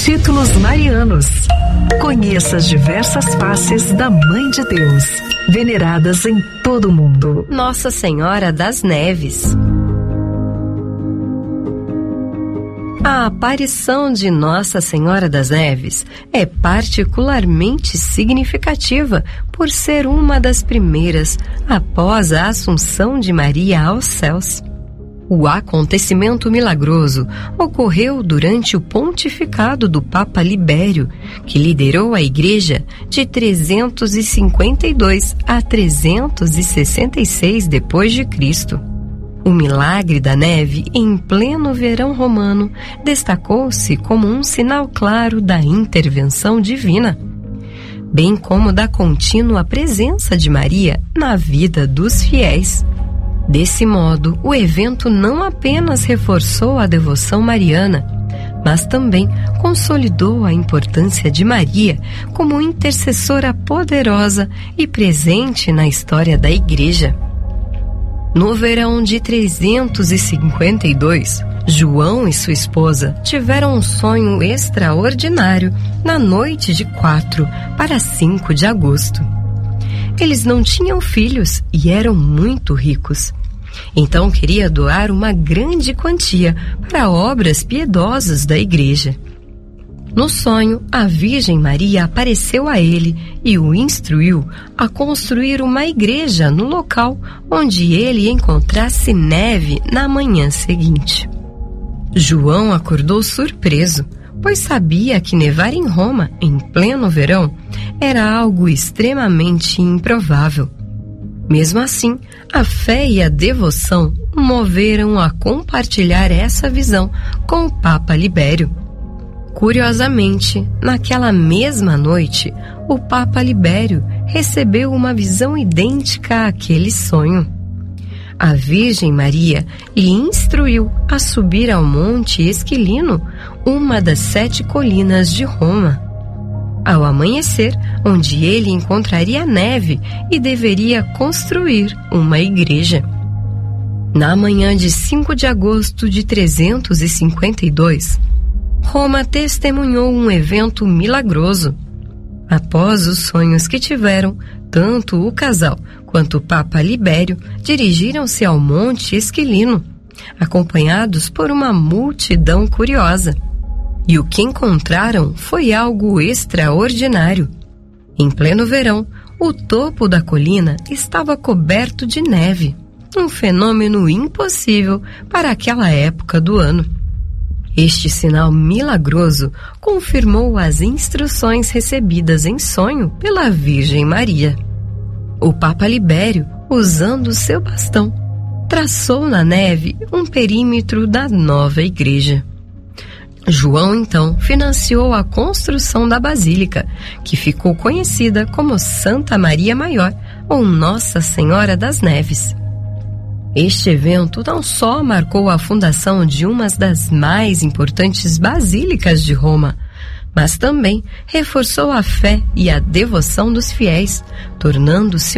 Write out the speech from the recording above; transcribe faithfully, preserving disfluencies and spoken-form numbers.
Títulos marianos. Conheça as diversas faces da Mãe de Deus, veneradas em todo o mundo. Nossa Senhora das Neves. A aparição de Nossa Senhora das Neves é particularmente significativa por ser uma das primeiras após a Assunção de Maria aos céus. O acontecimento milagroso ocorreu durante o pontificado do Papa Libério, que liderou a Igreja de trezentos e cinquenta e dois a trezentos e sessenta e seis depois de Cristo. O milagre da neve em pleno verão romano destacou-se como um sinal claro da intervenção divina, bem como da contínua presença de Maria na vida dos fiéis. Desse modo, o evento não apenas reforçou a devoção mariana, mas também consolidou a importância de Maria como intercessora poderosa e presente na história da Igreja. No verão de trezentos e cinquenta e dois, João e sua esposa tiveram um sonho extraordinário na noite de quatro para cinco de agosto. Eles não tinham filhos e eram muito ricos. Então queria doar uma grande quantia para obras piedosas da igreja. No sonho, a Virgem Maria apareceu a ele e o instruiu a construir uma igreja no local onde ele encontrasse neve na manhã seguinte. João acordou surpreso, pois sabia que nevar em Roma, em pleno verão, era algo extremamente improvável. Mesmo assim, a fé e a devoção o moveram a compartilhar essa visão com o Papa Libério. Curiosamente, naquela mesma noite, o Papa Libério recebeu uma visão idêntica àquele sonho. A Virgem Maria lhe instruiu a subir ao Monte Esquilino, uma das sete colinas de Roma. Ao amanhecer, onde ele encontraria neve e deveria construir uma igreja. Na manhã de cinco de agosto de trezentos e cinquenta e dois, Roma testemunhou um evento milagroso. Após os sonhos que tiveram, tanto o casal quanto o Papa Libério dirigiram-se ao Monte Esquilino, acompanhados por uma multidão curiosa. E o que encontraram foi algo extraordinário. Em pleno verão, o topo da colina estava coberto de neve, um fenômeno impossível para aquela época do ano. Este sinal milagroso confirmou as instruções recebidas em sonho pela Virgem Maria. O Papa Libério, usando seu bastão, traçou na neve um perímetro da nova igreja. João, então, financiou a construção da basílica, que ficou conhecida como Santa Maria Maior ou Nossa Senhora das Neves. Este evento não só marcou a fundação de uma das mais importantes basílicas de Roma, mas também reforçou a fé e a devoção dos fiéis, tornando-se